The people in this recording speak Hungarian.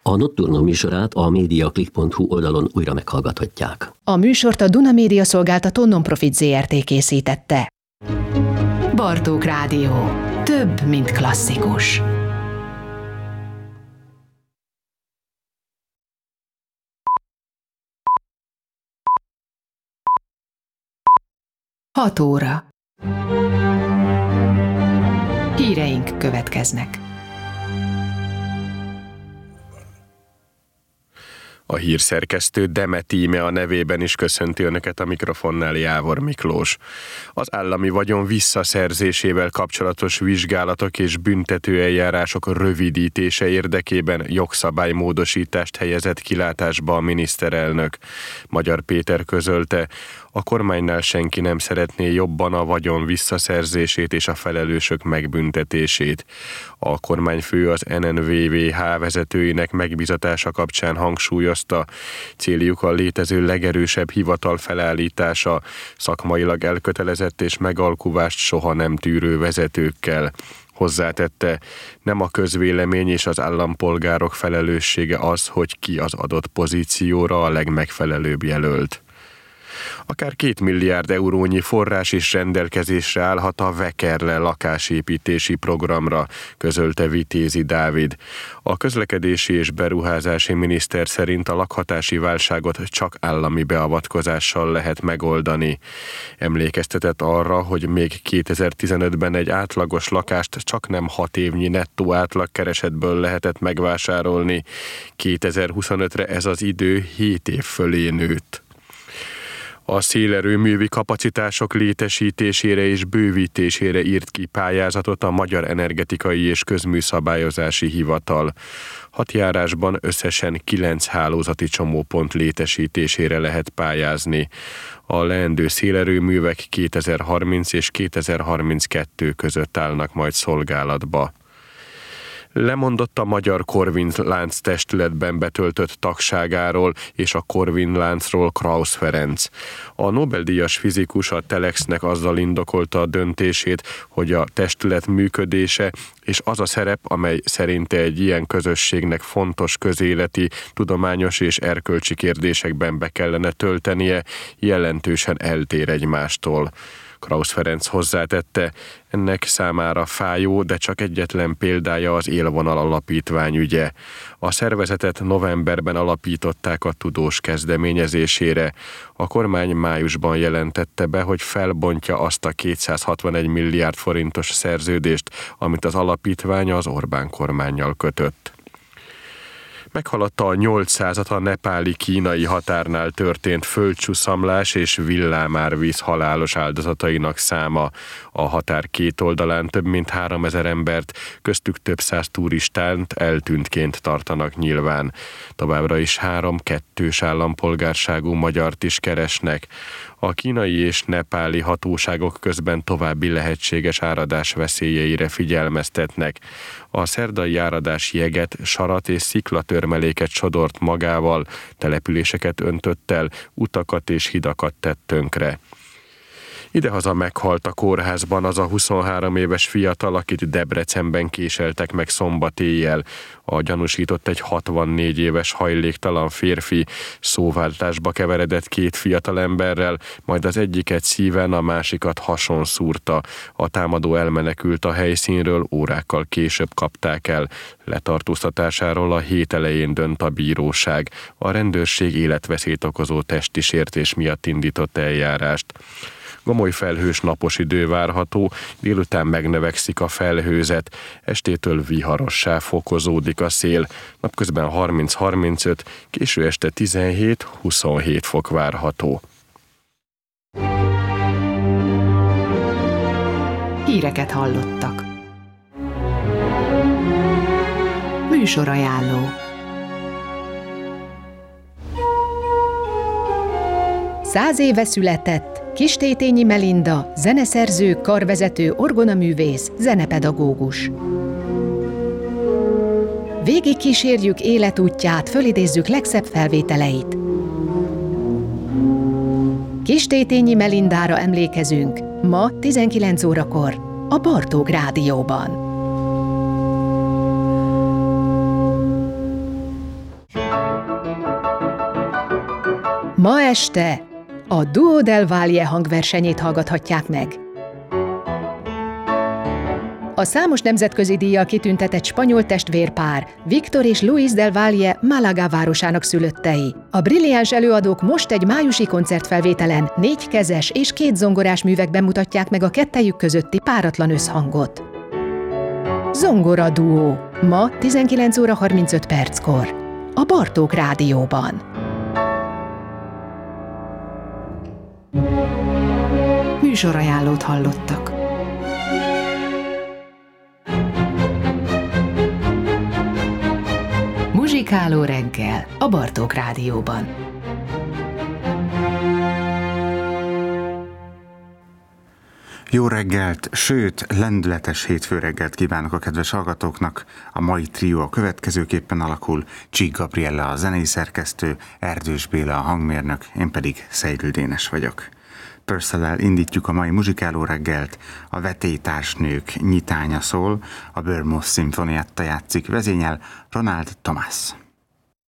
A Nocturno műsorát a mediaclick.hu oldalon újra meghallgathatják. A műsort a Duna Média Szolgáltató Nonprofit Zrt. Készítette. Bartók Rádió. Több, mint klasszikus. Hat óra. Híreink következnek. A hírszerkesztő Demet Íme a nevében is köszönti Önöket, a mikrofonnál Jávor Miklós. Az állami vagyon visszaszerzésével kapcsolatos vizsgálatok és büntetőeljárások rövidítése érdekében jogszabálymódosítást helyezett kilátásba a miniszterelnök. Magyar Péter közölte, a kormánynál senki nem szeretné jobban a vagyon visszaszerzését és a felelősök megbüntetését. A kormányfő az NNVVH vezetőinek megbízatása kapcsán hangsúlyozta, céljuk a létező legerősebb hivatal felállítása, szakmailag elkötelezett és megalkuvást soha nem tűrő vezetőkkel. Hozzátette, nem a közvélemény és az állampolgárok felelőssége az, hogy ki az adott pozícióra a legmegfelelőbb jelölt. Akár 2 milliárd eurónyi forrás is rendelkezésre állhat a Vekerle lakásépítési programra, közölte Vitézi Dávid. A közlekedési és beruházási miniszter szerint a lakhatási válságot csak állami beavatkozással lehet megoldani. Emlékeztetett arra, hogy még 2015-ben egy átlagos lakást csak nem 6 évnyi nettó átlagkeresetből lehetett megvásárolni. 2025-re ez az idő 7 év fölé nőtt. A szélerőművi kapacitások létesítésére és bővítésére írt ki pályázatot a Magyar Energetikai és Közműszabályozási Hivatal. 6 járásban összesen 9 hálózati csomópont létesítésére lehet pályázni. A leendő szélerőművek 2030 és 2032 között állnak majd szolgálatba. Lemondott a Magyar Corvin-lánc testületben betöltött tagságáról és a Corvin-láncról Krausz Ferenc. A Nobel-díjas fizikus a Telexnek azzal indokolta a döntését, hogy a testület működése és az a szerep, amely szerinte egy ilyen közösségnek fontos közéleti, tudományos és erkölcsi kérdésekben be kellene töltenie, jelentősen eltér egymástól. Krausz Ferenc hozzátette, ennek számára fájó, de csak egyetlen példája az Élvonal Alapítvány ügye. A szervezetet novemberben alapították a tudós kezdeményezésére. A kormány májusban jelentette be, hogy felbontja azt a 261 milliárd forintos szerződést, amit az alapítvány az Orbán kormánnyal kötött. Meghaladta a 800-at a nepáli-kínai határnál történt földcsúszamlás és villámárvíz halálos áldozatainak száma. A határ két oldalán több mint 3000 embert, köztük több száz turistánt eltűntként tartanak nyilván. Továbbra is 3 kettős állampolgárságú magyart is keresnek. A kínai és nepáli hatóságok közben további lehetséges áradás veszélyeire figyelmeztetnek. A szerdai áradás jeget, sarat és sziklatörmeléket sodort magával, településeket öntött el, utakat és hidakat tett tönkre. Idehaza meghalt a kórházban az a 23 éves fiatal, akit Debrecenben késeltek meg szombat éjjel. A gyanúsított egy 64 éves hajléktalan férfi, szóváltásba keveredett 2 fiatal emberrel, majd az egyiket szíven, a másikat hason szúrta. A támadó elmenekült a helyszínről, órákkal később kapták el. Letartóztatásáról a hét elején dönt a bíróság. A rendőrség életveszélyt okozó testi sértés miatt indított eljárást. Gomoly felhős napos idő várható, délután megnövekszik a felhőzet, estétől viharossá fokozódik a szél, napközben 30-35, késő este 17-27 fok várható. Híreket hallottak. Műsorajánló. Száz éve született Kistétényi Melinda, zeneszerző, karvezető, orgonaművész, zenepedagógus. Végig kísérjük életútját, fölidézzük legszebb felvételeit. Kistétényi Melindára emlékezünk ma 19 órakor a Bartók Rádióban. Ma este a Duo del Valle hangversenyét hallgathatják meg. A számos nemzetközi díjjal kitüntetett spanyol testvérpár, Víctor és Luis del Valle Málaga városának szülöttei. A brilliáns előadók most egy májusi koncertfelvételen 4 kezes és 2 zongorás művekben mutatják meg a kettejük közötti páratlan összhangot. Zongora duó. Ma 19 óra 35 perckor. A Bartók Rádióban. Műsorajánlót hallottak. Muzsikáló reggel a Bartók Rádióban. Jó reggelt, sőt, lendületes hétfő reggelt kívánok a kedves hallgatóknak. A mai trió a következőképpen alakul: Csík Gabriella a zenei szerkesztő, Erdős Béla a hangmérnök, én pedig Seidl Dénes vagyok. Purcell-el indítjuk a mai muzsikáló reggelt, a Vetélytársnők nyitánya szól, a Bournemouth szimfonietta játszik, vezényel Ronald Thomas.